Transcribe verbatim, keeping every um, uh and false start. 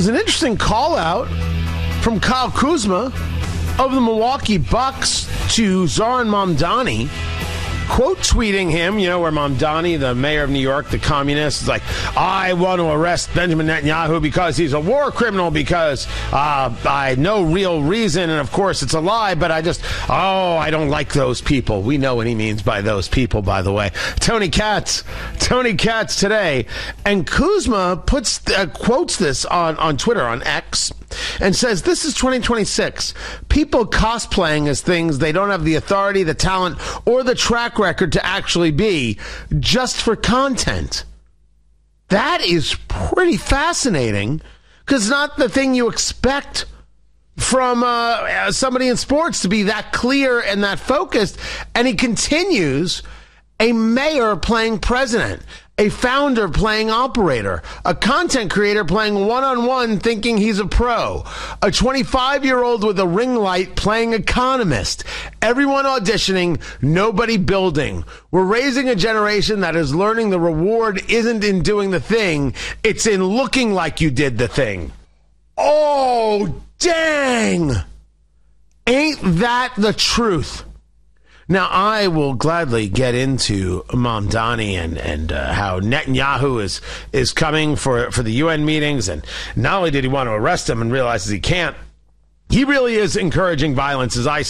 There's an interesting call out from Kyle Kuzma of the Milwaukee Bucks to Zoran Mamdani, quote tweeting him, you know, where Mamdani, the mayor of New York, the communist, is like, I want to arrest Benjamin Netanyahu because he's a war criminal because uh, I no real reason. And, of course, it's a lie, but I just, oh, I don't like those people. We know what he means by those people, by the way. Tony Katz, Tony Katz today. And Kuzma puts uh, quotes this on, on Twitter, on X, and says, this is twenty twenty-six. People cosplaying as things they don't have the authority, the talent, or the track record to actually be, just for content. That is pretty fascinating, because not the thing you expect from uh, somebody in sports to be that clear and that focused. And he continues, a mayor playing president, a founder playing operator, a content creator playing one-on-one thinking he's a pro, a twenty-five-year-old with a ring light playing economist, everyone auditioning, nobody building. We're raising a generation that is learning the reward isn't in doing the thing, it's in looking like you did the thing. Oh, dang! Ain't that the truth? Now, I will gladly get into Mamdani and, and uh, how Netanyahu is is coming for, for the U N meetings. And not only did he want to arrest him and realizes he can't, he really is encouraging violence, as I